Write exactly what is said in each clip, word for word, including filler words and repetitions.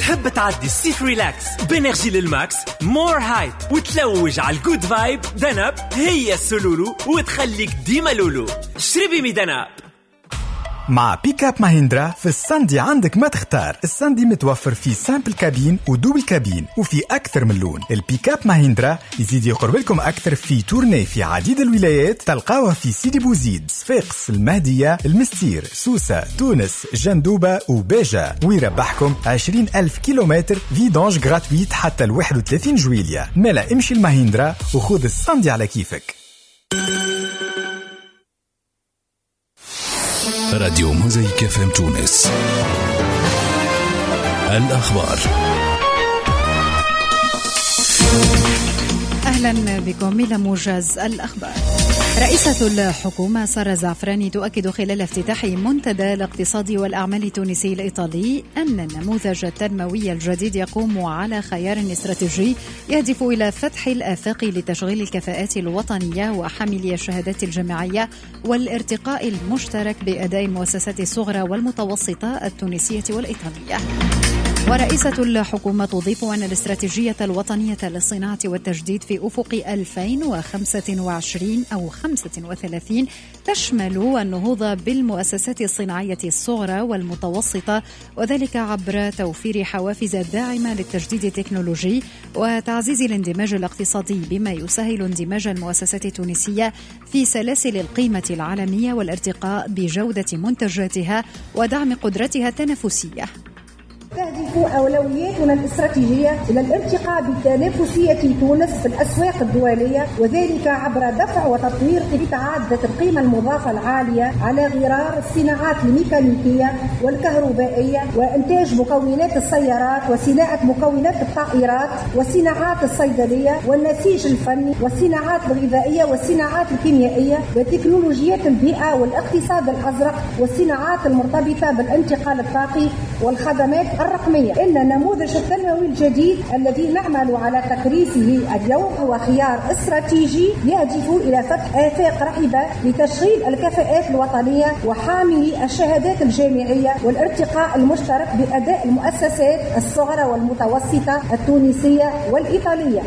تحب تعدي الصيف ريلاكس بانرجي للماكس مور هايب وتلوج على الجود فايب؟ دناب هي السلولو وتخليك ديما لولو. اشتري بيمي دناب. مع بيك اب ماهندرا في الساندي عندك ما تختار. الساندي متوفر فيه سامبل كابين ودوبل كابين وفي أكثر من لون. البيك اب ماهندرا يزيد يقرب لكم أكثر في تورني في عديد الولايات. تلقاوها في سيدي بوزيد، صفاقس، المهدية، المستير، سوسة، تونس، جندوبة وباجة. ويربحكم عشرين ألف كيلومتر فيدونج غراتويت حتى الواحد وثلاثين جويلية. مالا امشي الماهندرا وخذ الساندي على كيفك. راديو موزايك اف ام تونس. الأخبار. أهلا بكم إلى موجز الأخبار. رئيسة الحكومة سارة زعفراني تؤكد خلال افتتاح منتدى الاقتصاد والأعمال التونسي الإيطالي أن النموذج التنموي الجديد يقوم على خيار استراتيجي يهدف إلى فتح الآفاق لتشغيل الكفاءات الوطنية وحاملي الشهادات الجامعية والارتقاء المشترك بأداء المؤسسات الصغرى والمتوسطة التونسية والإيطالية. ورئيسة الحكومة تضيف أن الاستراتيجية الوطنية للصناعة والتجديد في أفق ألفين وخمسة وعشرين أو خمسة وثلاثين تشمل النهوض بالمؤسسات الصناعية الصغرى والمتوسطة، وذلك عبر توفير حوافز داعمة للتجديد التكنولوجي وتعزيز الاندماج الاقتصادي بما يسهل اندماج المؤسسات التونسية في سلاسل القيمة العالمية والارتقاء بجودة منتجاتها ودعم قدرتها التنافسية. تهدف أولوياتنا الاستراتيجية إلى الارتقاء بتنافسية تونس في الأسواق الدولية، وذلك عبر دفع وتطوير قطاعات ذات القيمة المضافة العالية على غرار الصناعات الميكانيكية والكهربائية وإنتاج مكونات السيارات وصناعة مكونات الطائرات والصناعات الصيدلية والنسيج الفني والصناعات الغذائية والصناعات الكيميائية وتكنولوجيات البيئة والاقتصاد الأزرق والصناعات المرتبطة بالانتقال الطاقي والخدمات الرقمية. إن النموذج التنموي الجديد الذي نعمل على تكريسه اليوم هو خيار استراتيجي يهدف إلى فتح آفاق رحبة لتشغيل الكفاءات الوطنية وحاملي الشهادات الجامعية والارتقاء المشترك بأداء المؤسسات الصغرى والمتوسطة التونسية والإيطالية.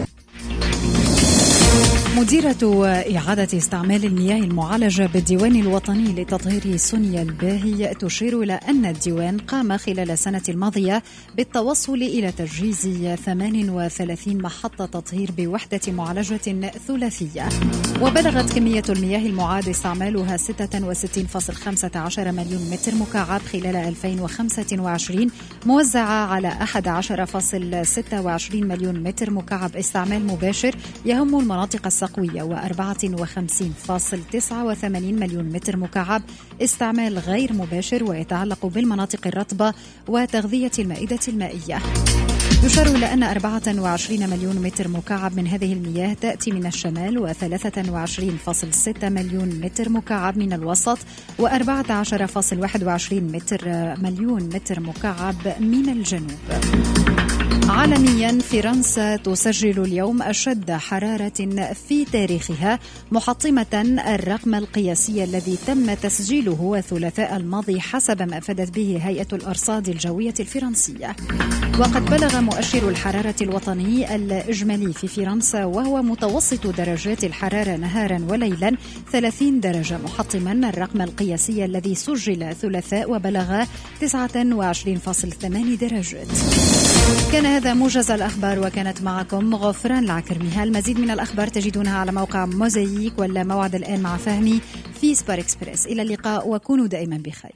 مديرة إعادة استعمال المياه المعالجة بالديوان الوطني لتطهير سونيا الباهي تشير إلى أن الديوان قام خلال السنة الماضية بالتوصل إلى تجهيز ثمان وثلاثين محطة تطهير بوحدة معالجة ثلاثية، وبلغت كمية المياه المعاد استعمالها ستة وستين فاصلة خمسة عشر مليون متر مكعب خلال ألفين وخمسة وعشرين، موزعة على أحد عشر فاصلة ستة وعشرين مليون متر مكعب استعمال مباشر يهم المناطق السقوية، وأربعة وخمسين فاصلة تسعة وثمانين مليون متر مكعب استعمال غير مباشر ويتعلق بالمناطق الرطبة وتغذية المائدة المائية. يشار إلى أن أربعة وعشرين مليون متر مكعب من هذه المياه تأتي من الشمال، وثلاثة وعشرين فاصلة ستة مليون متر مكعب من الوسط، وأربعة عشر فاصلة واحد وعشرين متر مليون متر مكعب من الجنوب. عالميا، فرنسا تسجل اليوم أشد حرارة في تاريخها، محطمة الرقم القياسي الذي تم تسجيله الثلاثاء الماضي حسب ما أفادت به هيئة الأرصاد الجوية الفرنسية. وقد بلغ مؤشر الحرارة الوطني الإجمالي في فرنسا وهو متوسط درجات الحرارة نهارا وليلا ثلاثين درجة، محطما الرقم القياسي الذي سجل الثلاثاء وبلغ تسعة وعشرين فاصلة ثمانية درجات. كان هذا موجز الأخبار، وكانت معكم غفران العكرمي. المزيد من الأخبار تجدونها على موقع موزايك، ولا موعد الآن مع فهمي في سبار إكسبريس. إلى اللقاء وكونوا دائما بخير.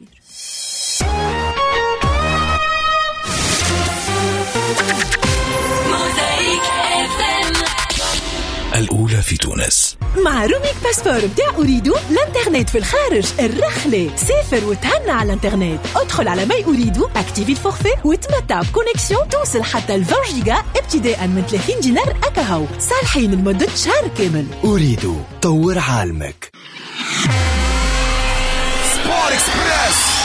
الأولى في تونس مع روميك باسبور. بتاع أريدو الانترنت في الخارج الرخلة. سافر وتهنى على الانترنت. ادخل على ماي أريدو، اكتيفي الفورفي وتمتع بكونكسيون توصل حتى ل عشرين جيجا ابتداء من ثلاثين دينار أكاهو، صالحين لمدة شهر كامل. أريدو، طور عالمك. سبور إكسبريس.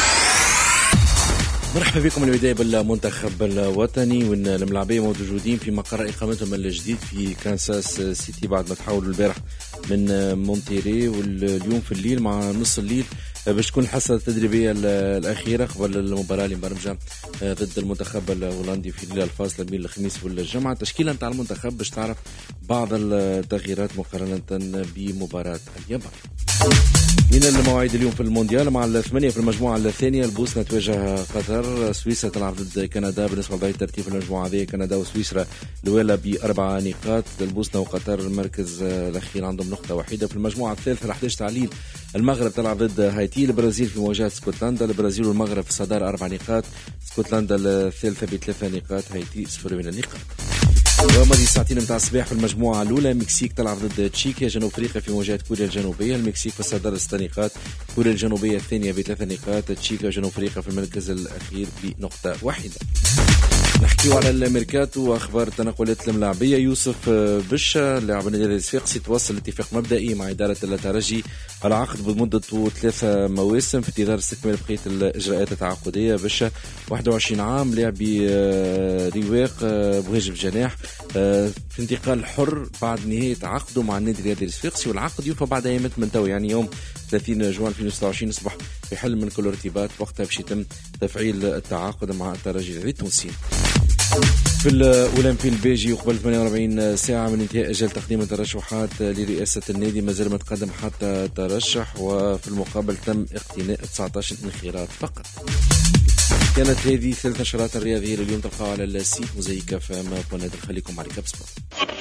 مرحبا بكم. البداية بالمنتخب الوطني، وان الملاعبية موجودين في مقر إقامتهم الجديد في كانساس سيتي بعد ما تحولوا البارح من مونتيري، واليوم في الليل مع نص الليل باش تكون الحصة التدريبية الأخيرة قبل المباراة اللي مبرمجة ضد المنتخب الهولندي في الليلة الفاصلة بين الخميس والجمعة. التشكيلة نتاع المنتخب باش تعرف بعض التغييرات مقارنة بمباراة اليابان. من المواعيد اليوم في المونديال مع الثمانية في المجموعة الثانية البوسنة تواجه قطر، سويسرا تلعب ضد كندا. بالنسبة لباقي الترتيب في المجموعة هذه كندا وسويسرا الأولى بأربع نقاط، البوسنة وقطر المركز الأخير عندهم نقطة واحدة. في المجموعة الثالثة راح تدش تعليل المغرب تلعب ضد هايتي، البرازيل في مواجهة اسكتلندا، البرازيل والمغرب في الصدارة أربع نقاط، اسكتلندا الثالثة بثلاثة نقاط، هايتي صفر من النقاط. وماضي ساعتين متاع الصباح في المجموعة الأولى المكسيك تلعب ضد تشيكيا، جنوب أفريقيا في مواجهة كوريا الجنوبية، المكسيك في الصدارة ست نقاط، كوريا الجنوبية الثانية بثلاث نقاط، تشيكيا وجنوب أفريقيا في المركز الأخير بنقطة واحدة. نحكيو على الميركاتو واخبار التنقلات الملاعبيه. يوسف بشا لاعب النادي الصفاقسي توصل لاتفاق مبدئي مع اداره الترجي على عقد بمده ثلاثه مواسم في انتظار استكمال بقيه الاجراءات التعاقديه. بشا واحد وعشرين عام، لاعب رواق مهاجم جناح، في انتقال حر بعد نهايه عقده مع النادي الرياضي الصفاقسي، والعقد يوفى بعد ايامات من تو، يعني يوم ثلاثين جوان ألفين وستة وعشرين اصبح في حل من كل ارتباط، وقتها باش يتم تفعيل التعاقد مع الترجي التونسي. في الأولمبي البيجي وقبل ثمانية وأربعين ساعة من انتهاء أجل تقديم الترشحات لرئاسة النادي مازال ما تقدم حتى ترشح، وفي المقابل تم اقتناء تسعة عشر انخراط فقط. كانت هذه ثلاث نشرات الرياضية لليوم، تلقاها على السيت موزايك فام قناة. خليكم مع ريكاب سبورت.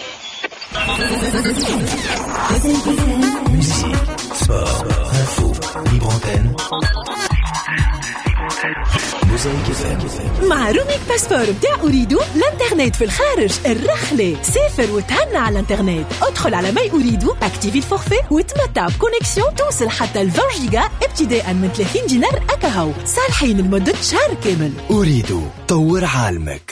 مع روميك باسبور بتاع أريدو الانترنت في الخارج الرخلة. سافر وتهنى على الانترنت، ادخل على ماي أريدو، اكتيفي الفورفي وتمتع بكونيكسيون توصل حتى عشرين جيجا ابتداء من ثلاثين دينار أكاهو، صالحين لمدة شهر كامل. أريدو طور عالمك.